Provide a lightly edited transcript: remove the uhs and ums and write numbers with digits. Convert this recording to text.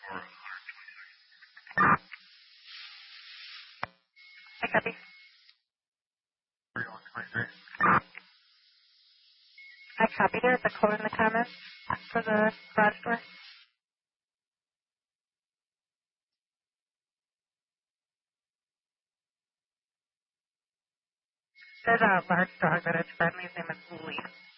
I copy. I copy. There's a code in the comments for the garage door. There's a large dog that is friendly. His name is Louie.